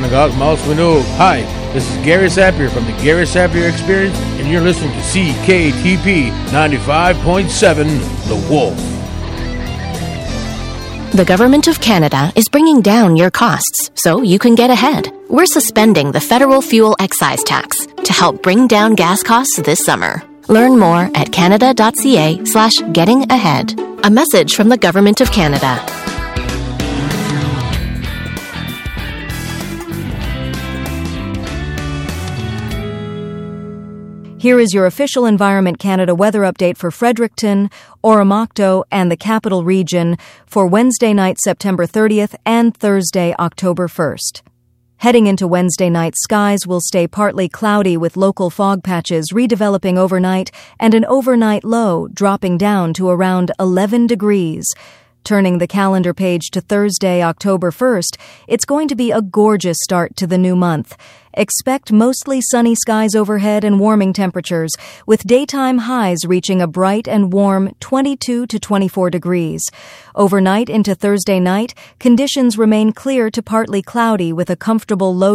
Managaw, Hi, this is Gary Sapir from the Gary Sapir Experience, and you're listening to CKTP 95.7 The Wolf. The Government of Canada is bringing down your costs so you can get ahead. We're suspending the federal fuel excise tax to help bring down gas costs this summer. Learn more at canada.ca/gettingahead. A message from the Government of Canada. Here is your official Environment Canada weather update for Fredericton, Oromocto, and the Capital Region for Wednesday night, September 30th and Thursday, October 1st. Heading into Wednesday night, skies will stay partly cloudy with local fog patches redeveloping overnight and an overnight low dropping down to around 11 degrees. Turning the calendar page to Thursday, October 1st, it's going to be a gorgeous start to the new month. Expect mostly sunny skies overhead and warming temperatures, with daytime highs reaching a bright and warm 22 to 24 degrees. Overnight into Thursday night, conditions remain clear to partly cloudy with a comfortable low